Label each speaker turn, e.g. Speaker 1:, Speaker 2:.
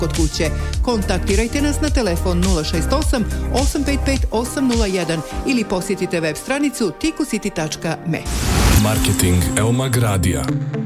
Speaker 1: kod kuće. Kontaktirajte nas na telefon 068 855 801 ili posjetite web stranicu tikusiti.me.
Speaker 2: Marketing Eomag Radija.